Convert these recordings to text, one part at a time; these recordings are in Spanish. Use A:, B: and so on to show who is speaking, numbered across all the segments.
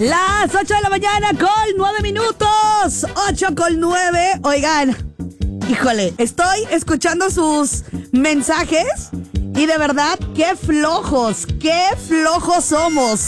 A: Las 8 de la mañana con 9 minutos. 8:09. Oigan, híjole, estoy escuchando sus mensajes y de verdad, qué flojos somos.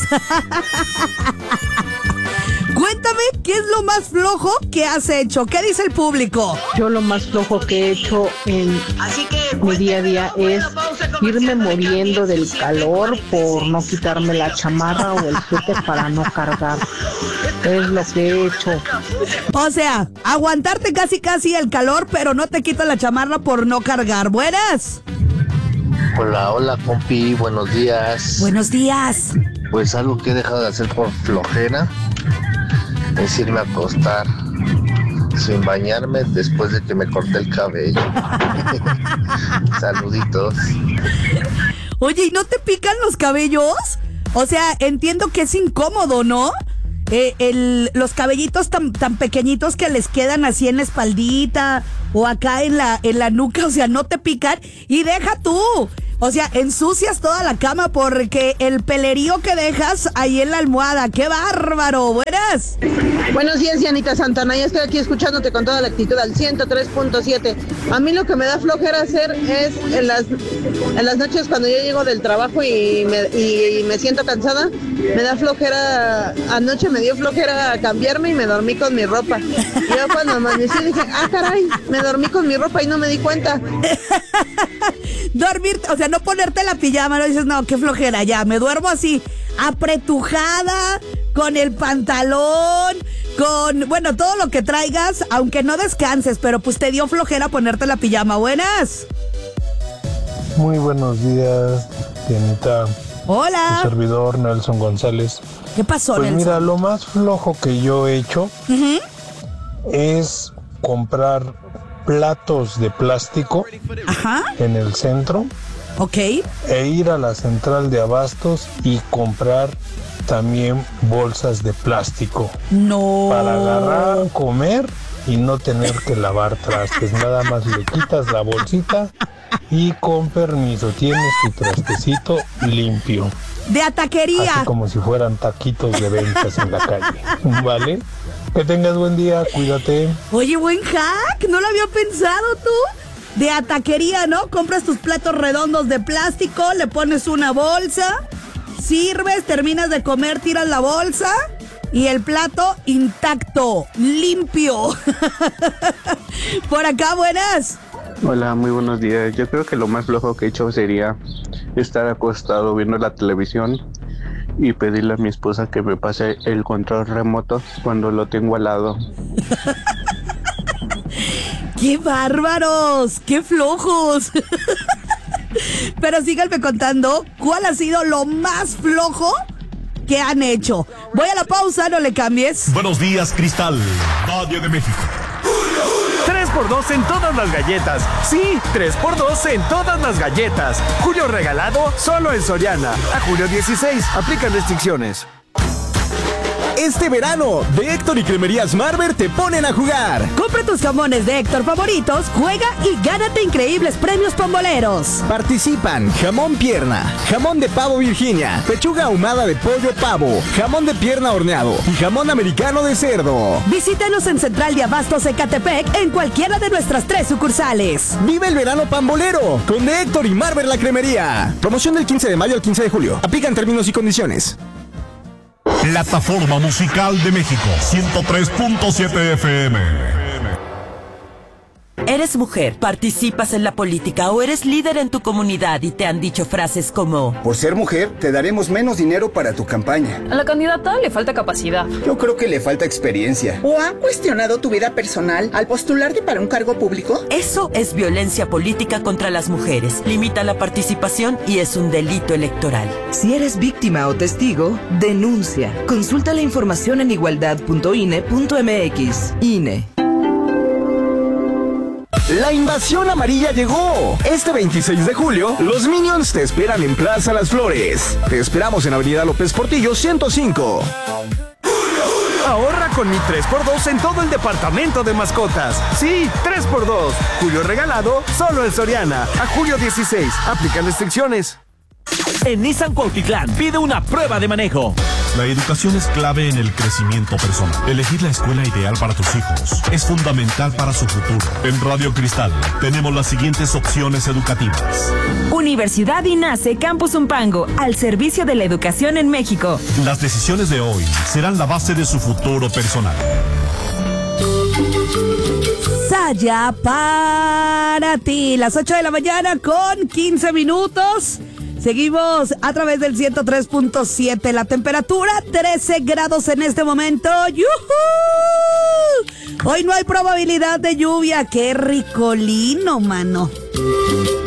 A: Cuéntame, ¿qué es lo más flojo que has hecho? ¿Qué dice el público?
B: Yo lo más flojo que he hecho en mi día a día es irme muriendo del calor por no quitarme la chamarra o el suéter para no cargar. Es lo que he hecho.
A: O sea, aguantarte casi el calor, pero no te quitas la chamarra por no cargar. ¿Buenas?
C: Hola, compi, buenos días.
A: Buenos días.
C: Pues algo que he dejado de hacer por flojera es irme a acostar sin bañarme después de que me corté el cabello. Saluditos.
A: Oye, ¿y no te pican los cabellos? O sea, entiendo que es incómodo, ¿no? Los cabellitos tan pequeñitos que les quedan así en la espaldita o acá en la nuca, o sea, no te pican. Y deja tú, o sea, ensucias toda la cama porque el pelerío que dejas ahí en la almohada. ¡Qué bárbaro! ¡Buenas!
D: Buenos días, Yanita Santana. Ya estoy aquí escuchándote con toda la actitud al 103.7. A mí lo que me da flojera hacer es en las noches cuando yo llego del trabajo y me siento cansada, me da flojera. Anoche me dio flojera cambiarme y me dormí con mi ropa. Y yo cuando amanecí dije, caray, me dormí con mi ropa y no me di cuenta.
A: Dormir, o sea, no ponerte la pijama, no dices, no, qué flojera, ya, me duermo así, apretujada, con el pantalón, con, bueno, todo lo que traigas, aunque no descanses, pero pues te dio flojera ponerte la pijama. Buenas.
E: Muy buenos días, Tianita.
A: Hola.
E: Tu servidor, Nelson González.
A: ¿Qué pasó,
E: Pues
A: Nelson?
E: mira, lo más flojo que yo he hecho es comprar platos de plástico en el centro.
A: Ok.
E: E ir a la central de abastos y comprar también bolsas de plástico.
A: No.
E: Para agarrar, comer y no tener que lavar trastes. Nada más le quitas la bolsita y con permiso tienes tu trastecito limpio.
A: De ataquería.
E: Así como si fueran taquitos de ventas en la calle. ¿Vale? Que tengas buen día, cuídate.
A: Oye, buen hack, no lo había pensado tú. De ataquería, ¿no? Compras tus platos redondos de plástico, le pones una bolsa, sirves, terminas de comer, tiras la bolsa y el plato intacto, limpio. Por acá, buenas.
F: Hola, muy buenos días. Yo creo que lo más flojo que he hecho sería estar acostado viendo la televisión y pedirle a mi esposa que me pase el control remoto cuando lo tengo al lado.
A: ¡Qué bárbaros! ¡Qué flojos! Pero síganme contando cuál ha sido lo más flojo que han hecho. Voy a la pausa, no le cambies.
G: Buenos días, Cristal, Radio de México. 3x2 en todas las galletas. Sí, 3x2 en todas las galletas. Julio regalado solo en Soriana. A julio 16. Aplican restricciones. Este verano, de Héctor y Cremerías Marber te ponen a jugar.
A: Compra tus jamones de Héctor favoritos, juega y gánate increíbles premios pomboleros.
G: Participan jamón pierna, jamón de pavo Virginia, pechuga ahumada de pollo pavo, jamón de pierna horneado y jamón americano de cerdo.
A: Visítanos en Central de Abastos Ecatepec en cualquiera de nuestras 3 sucursales.
G: Vive el verano pambolero con de Héctor y Marber la Cremería. Promoción del 15 de mayo al 15 de julio. Aplican términos y condiciones. Plataforma Musical de México, 103.7 FM.
H: Eres mujer, participas en la política o eres líder en tu comunidad y te han dicho frases como:
I: por ser mujer, te daremos menos dinero para tu campaña.
J: A la candidata le falta capacidad.
I: Yo creo que le falta experiencia.
K: ¿O han cuestionado tu vida personal al postularte para un cargo público?
H: Eso es violencia política contra las mujeres. Limita la participación y es un delito electoral.
L: Si eres víctima o testigo, denuncia. Consulta la información en igualdad.ine.mx. INE.
G: La invasión amarilla llegó. Este 26 de julio, los Minions te esperan en Plaza Las Flores. Te esperamos en Avenida López Portillo 105. Ahorra con mi 3x2 en todo el departamento de mascotas. Sí, 3x2. Julio regalado solo en Soriana. A julio 16. Aplican restricciones.
M: En Nissan Cuautitlán pide una prueba de manejo.
N: La educación es clave en el crecimiento personal. Elegir la escuela ideal para tus hijos es fundamental para su futuro. En Radio Cristal tenemos las siguientes opciones educativas.
O: Universidad INACE Campus Umpango, al servicio de la educación en México.
N: Las decisiones de hoy serán la base de su futuro personal.
A: Saya para ti, las 8 de la mañana con 15 minutos. Seguimos a través del 103.7. La temperatura 13 grados en este momento. ¡Yujú! Hoy no hay probabilidad de lluvia. ¡Qué ricolino, mano!